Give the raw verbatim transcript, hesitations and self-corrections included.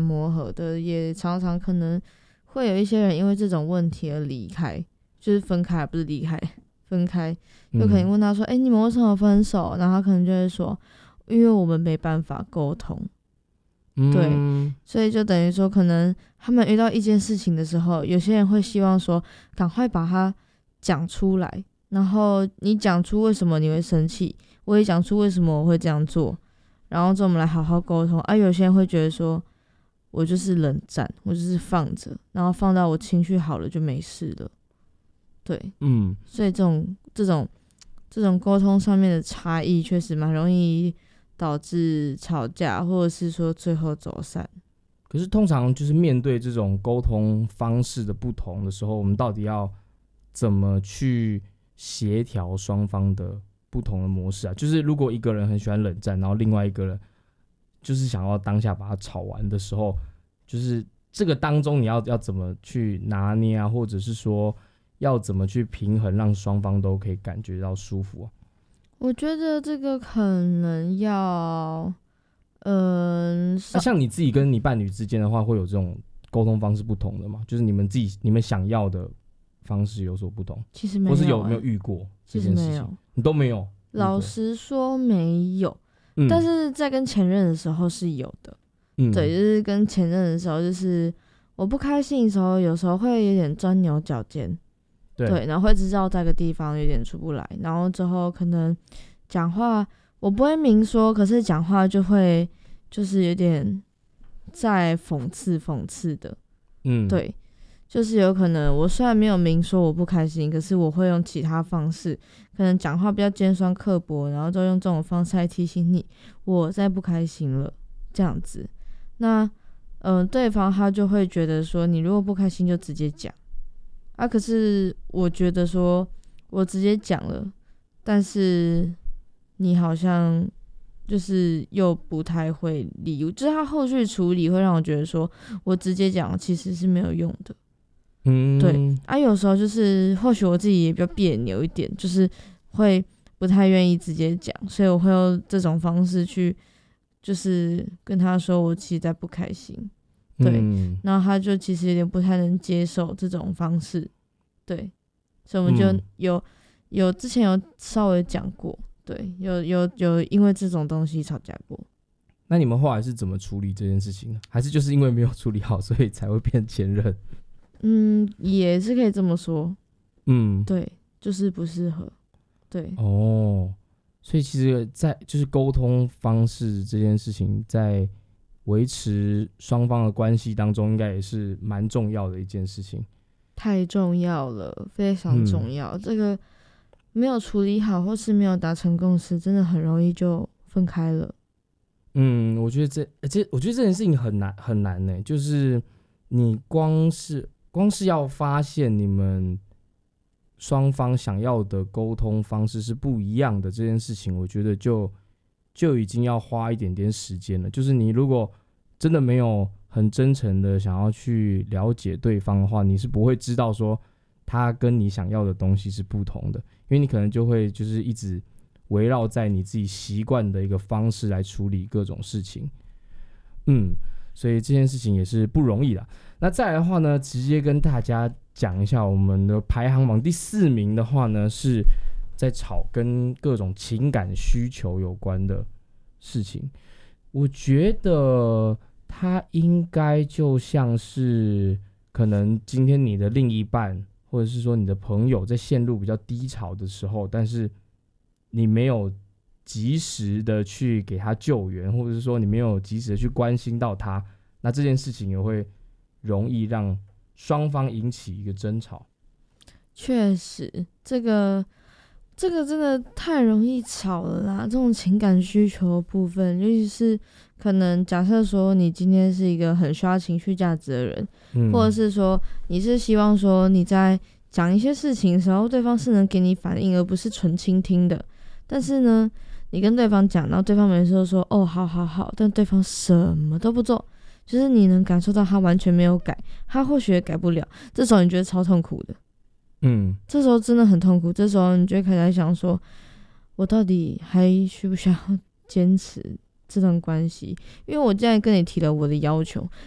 磨合的，也常常可能会有一些人因为这种问题而离开，就是分开，不是离开，分开。就可能问他说：“哎、嗯欸，你们为什么分手？”然后他可能就会说：“因为我们没办法沟通。”对、嗯，所以就等于说，可能他们遇到一件事情的时候，有些人会希望说，赶快把它讲出来，然后你讲出为什么你会生气，我也讲出为什么我会这样做，然后之后我们来好好沟通。啊，有些人会觉得说，我就是冷战，我就是放着，然后放到我情绪好了就没事了。对，嗯，所以这种这种这种沟通上面的差异，确实蛮容易导致吵架，或者是说最后走散。 可是通常就是面对这种沟通方式的不同的时候，我们到底要怎么去协调双方的不同的模式啊？就是如果一个人很喜欢冷战，然后另外一个人就是想要当下把它吵完的时候，就是这个当中你要要怎么去拿捏啊，或者是说要怎么去平衡，让双方都可以感觉到舒服啊？ 我觉得这个可能要，嗯、呃， 那像你自己跟你伴侣之间的话，会有这种沟通方式不同的吗？就是你们自己你们想要的方式有所不同？ 其实没有、欸， 或是有没有遇过这件事情？ 其实没有， 你都没有。 老实说没有、嗯，但是在跟前任的时候是有的。嗯，对，就是跟前任的时候，就是我不开心的时候，有时候会有点钻牛角尖。对, 对，然后会知道这个地方有点出不来，然后之后可能讲话我不会明说，可是讲话就会就是有点在讽刺讽刺的，嗯，对，就是有可能我虽然没有明说我不开心，可是我会用其他方式，可能讲话比较尖酸刻薄，然后就用这种方式来提醒你我在不开心了，这样子，那嗯、呃，对方他就会觉得说你如果不开心就直接讲。啊，可是我觉得说，我直接讲了，但是你好像就是又不太会理，就是他后续处理会让我觉得说，我直接讲其实是没有用的。嗯，对。啊，有时候就是或许我自己也比较别扭一点，就是会不太愿意直接讲，所以我会用这种方式去，就是跟他说我其实在不开心。对、嗯，然后他就其实有点不太能接受这种方式，对，所以我们就有、嗯、有之前有稍微讲过，对，有有有因为这种东西吵架过。 那你们后来是怎么处理这件事情呢？还是就是因为没有处理好，所以才会变前任？ 嗯，也是可以这么说，嗯，对，就是不适合，对。 哦，所以其实在就是沟通方式这件事情，在维持双方的关系当中，应该也是蛮重要的一件事情。 太重要了，非常重要。嗯、这个没有处理好，或是没有达成共识，真的很容易就分开了。 嗯，我觉得这这，我觉得这件事情很难很难呢。就是你光是光是要发现你们双方想要的沟通方式是不一样的这件事情，我觉得就。就已经要花一点点时間了。就是你如果真的没有很真诚的想要去了解对方的话，你是不会知道说他跟你想要的东西是不同的，因为你可能就会就是一直围绕在你自己习惯的一个方式来处理各种事情。嗯，所以这件事情也是不容易啦。那再来的话呢，直接跟大家讲一下我们的排行榜第四名的话呢，是在吵跟各种情感需求有关的事情。我觉得它应该就像是可能今天你的另一半或者是说你的朋友在陷入比较低潮的时候，但是你没有及时的去给他救援，或者是说你没有及时的去关心到他，那这件事情也会容易让双方引起一个争吵。 确实，这个这个真的太容易吵了啦，这种情感需求的部分，尤其是可能假设说你今天是一个很需要情绪价值的人、嗯、或者是说你是希望说你在讲一些事情的时候对方是能给你反应而不是纯倾听的，但是呢你跟对方讲，然后对方每次都说哦好好好，但对方什么都不做，就是你能感受到他完全没有改，他或许也改不了，这时候你觉得超痛苦的。嗯，这时候真的很痛苦，这时候你就会开始想说我到底还需不需要坚持这段关系，因为我既然跟你提了我的要求，